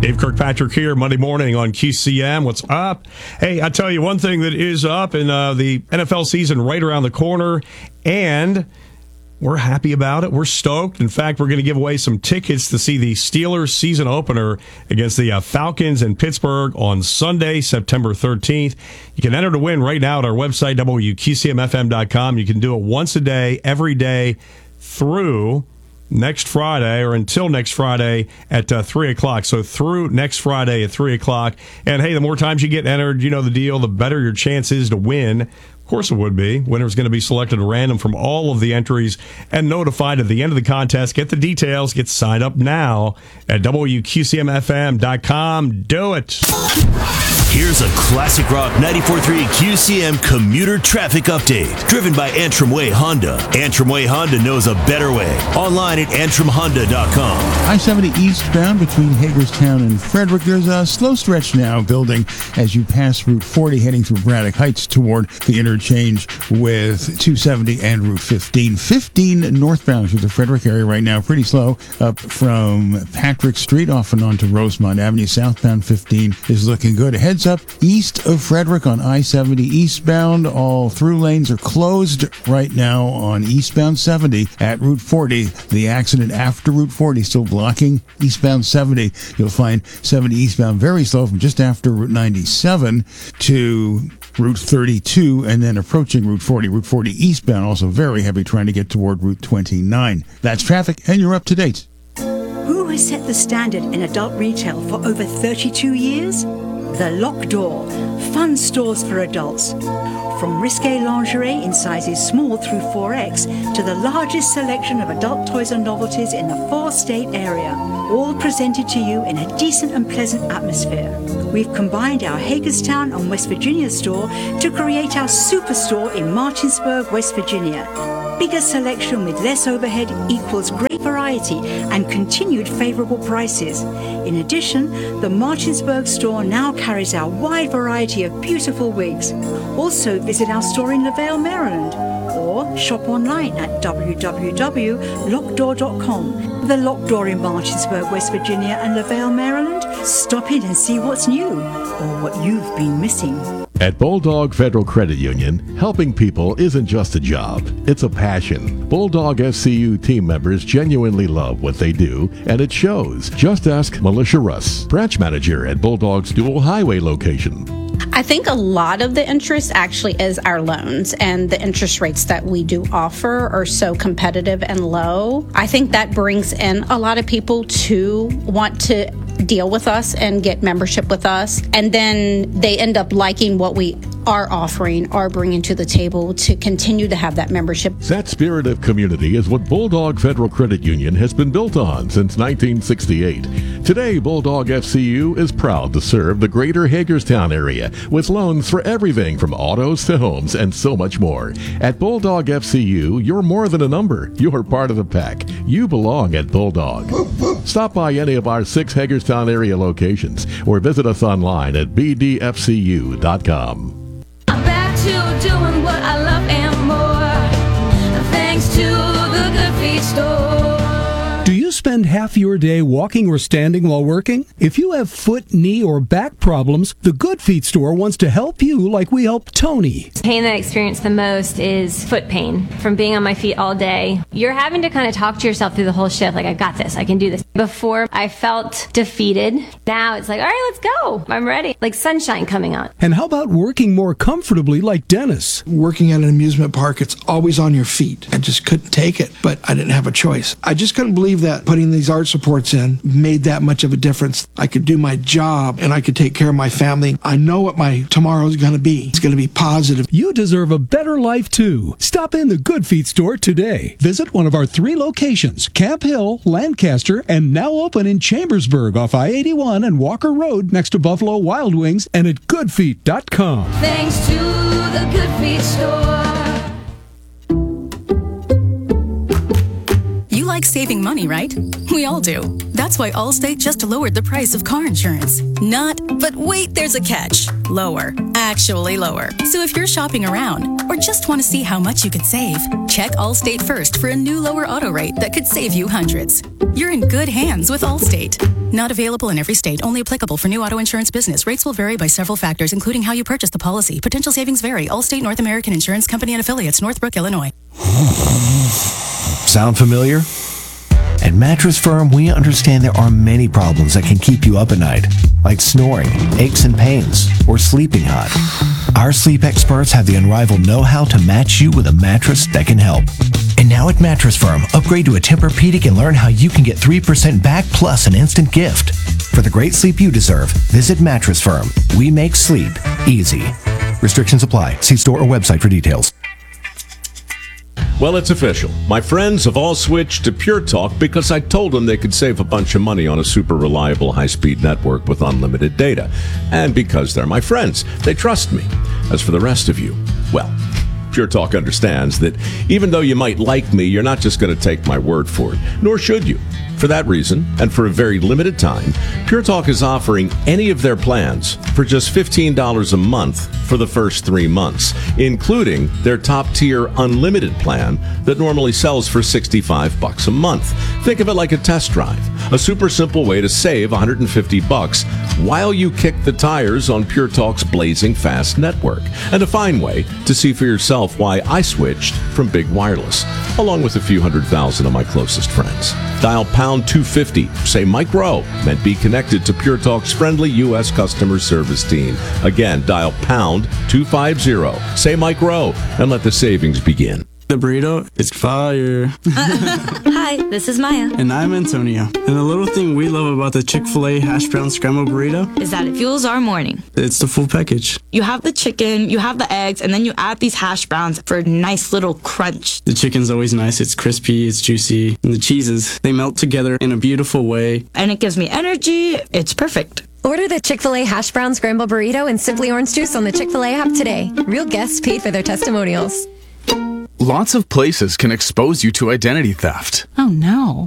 Dave Kirkpatrick here, Monday morning on QCM. What's up? Hey, I tell you one thing that is up in the NFL season right around the corner, and we're happy about it. We're stoked. In fact, we're going to give away some tickets to see the Steelers season opener against the Falcons in Pittsburgh on Sunday, September 13th. You can enter to win right now at our website, WQCMFM.com. You can do it once a day, every day through next Friday, or until next Friday at 3 o'clock. So through next Friday at 3 o'clock. And hey, the more times you get entered, you know the deal, the better your chance is to win. Of course it would be. Winner's going to be selected at random from all of the entries and notified at the end of the contest. Get the details. Get signed up now at WQCMFM.com. Do it. Here's a classic rock 94.3 QCM commuter traffic update. Driven by Antrim Way Honda. Antrim Way Honda knows a better way. Online at AntrimHonda.com. I-70 eastbound between Hagerstown and Frederick. There's a slow stretch now building as you pass Route 40 heading through Braddock Heights toward the interchange with 270 and Route 15. 15 northbound through the Frederick area right now. Pretty slow up from Patrick Street off and onto Rosemont Avenue. Southbound 15 is looking good. Heads up east of Frederick on I-70 eastbound. All through lanes are closed right now on eastbound 70 at Route 40. The accident after Route 40 still blocking eastbound 70. You'll find 70 eastbound very slow from just after Route 97 to Route 32 and then approaching Route 40. Route 40 eastbound also very heavy trying to get toward Route 29. That's traffic, and you're up to date. Who has set the standard in adult retail for over 32 years? The Locked Door, fun stores for adults. From risque lingerie in sizes small through 4X to the largest selection of adult toys and novelties in the 4-state area, all presented to you in a decent and pleasant atmosphere. We've combined our Hagerstown and West Virginia store to create our superstore in Martinsburg, West Virginia. Bigger selection with less overhead equals great variety and continued favorable prices. In addition, the Martinsburg store now carries our wide variety of beautiful wigs. Also visit our store in LaVale, Maryland, or shop online at www.lockdoor.com. The Locked Door in Martinsburg, West Virginia and LaVale, Maryland. Stop in and see what's new or what you've been missing. At Bulldog Federal Credit Union, helping people isn't just a job, it's a passion. Bulldog FCU team members genuinely love what they do, and it shows. Just ask Militia Russ, branch manager at Bulldog's dual highway location. I think a lot of the interest actually is our loans, and the interest rates that we do offer are so competitive and low. I think that brings in a lot of people to want to deal with us and get membership with us, and then they end up liking what we are offering or bringing to the table to continue to have that membership. That spirit of community is what Bulldog Federal Credit Union has been built on since 1968. Today, Bulldog FCU is proud to serve the greater Hagerstown area with loans for everything from autos to homes and so much more. At Bulldog FCU, you're more than a number. You're part of the pack. You belong at Bulldog. Stop by any of our 6 Hagerstown area locations or visit us online at bdfcu.com. I'm back to doing what I love and more, thanks to the Good Feet store. Do you spend half your day walking or standing while working? If you have foot, knee, or back problems, the Good Feet store wants to help you like we helped Tony. The pain that I experience the most is foot pain from being on my feet all day. You're having to kind of talk to yourself through the whole shift, like, I got this, I can do this. Before, I felt defeated. Now it's like, all right, let's go. I'm ready. Like sunshine coming out. And how about working more comfortably like Dennis? Working at an amusement park, it's always on your feet. I just couldn't take it, but I didn't have a choice. I just couldn't believe that putting these art supports in made that much of a difference. I could do my job and I could take care of my family. I know what my tomorrow is going to be. It's going to be positive. You deserve a better life too. Stop in the Good Feet store today. Visit one of our 3 locations, Camp Hill, Lancaster, and now open in Chambersburg off I-81 and Walker Road next to Buffalo Wild Wings, and at goodfeet.com. Thanks to the Good Feet store. like saving money, right? We all do. That's why Allstate just lowered the price of car insurance. But wait, there's a catch. Lower. Actually lower. So if you're shopping around or just want to see how much you could save, check Allstate first for a new lower auto rate that could save you hundreds. You're in good hands with Allstate. Not available in every state. Only applicable for new auto insurance business. Rates will vary by several factors, including how you purchase the policy. Potential savings vary. Allstate North American Insurance Company and Affiliates, Northbrook, Illinois. Sound familiar? At Mattress Firm, we understand there are many problems that can keep you up at night, like snoring, aches and pains, or sleeping hot. Our sleep experts have the unrivaled know-how to match you with a mattress that can help. And now at Mattress Firm, upgrade to a Tempur-Pedic and learn how you can get 3% back plus an instant gift. For the great sleep you deserve, visit Mattress Firm. We make sleep easy. Restrictions apply. See store or website for details. Well, it's official. My friends have all switched to Pure Talk because I told them they could save a bunch of money on a super reliable high-speed network with unlimited data. And because they're my friends, they trust me. As for the rest of you, well, Pure Talk understands that even though you might like me, you're not just going to take my word for it, nor should you. For that reason, and for a very limited time, Pure Talk is offering any of their plans for just $15 a month for the first 3 months, including their top-tier unlimited plan that normally sells for $65 a month. Think of it like a test drive, a super simple way to save $150 while you kick the tires on Pure Talk's blazing fast network, and a fine way to see for yourself why I switched from Big Wireless, along with a few 100,000 of my closest friends. Dial pound 250, say Mike Rowe, and be connected to Pure Talk's friendly U.S. customer service team. Again, dial pound 250, say Mike Rowe, and let the savings begin. The burrito is fire. Hi, this is Maya. And I'm Antonio. And the little thing we love about the Chick-fil-A hash brown scrambled burrito is that it fuels our morning. It's the full package. You have the chicken, you have the eggs, and then you add these hash browns for a nice little crunch. The chicken's always nice. It's crispy, it's juicy. And the cheeses, they melt together in a beautiful way. And it gives me energy. It's perfect. Order the Chick-fil-A hash brown scrambled burrito and Simply Orange Juice on the Chick-fil-A app today. Real guests paid for their testimonials. Lots of places can expose you to identity theft. Oh no.